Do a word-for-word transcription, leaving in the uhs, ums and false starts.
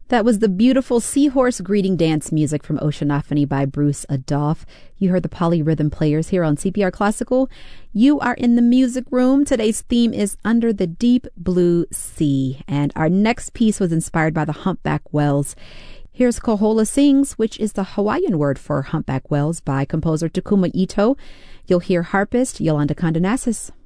That was the beautiful Seahorse Greeting Dance music from Oceanophony by Bruce Adolphe. You heard the Polyrhythm Players here on C P R Classical. You are in the music room. Today's theme is Under the Deep Blue Sea. And our next piece was inspired by the Humpback Whales. Here's Kohola Sings, which is the Hawaiian word for humpback whales, by composer Takuma Ito. You'll hear harpist Yolanda Condonasis.